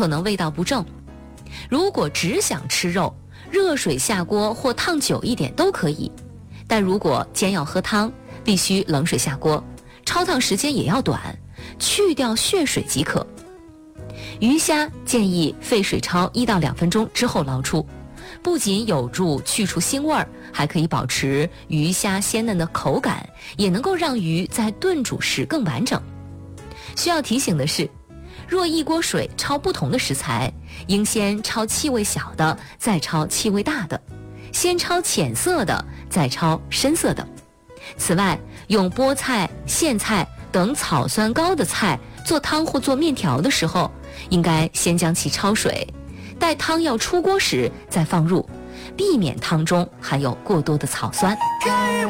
可能味道不正。如果只想吃肉，热水下锅或烫久一点都可以，但如果煎要喝汤，必须冷水下锅，焯烫时间也要短，去掉血水即可。鱼虾建议沸水焯1到2分钟之后捞出，不仅有助去除腥味儿，还可以保持鱼虾鲜嫩的口感，也能够让鱼在炖煮时更完整。需要提醒的是，若一锅水焯不同的食材，应先焯气味小的，再焯气味大的，先焯浅色的，再焯深色的。此外，用菠菜、苋菜等草酸高的菜做汤或做面条的时候，应该先将其焯水，待汤要出锅时再放入，避免汤中含有过多的草酸。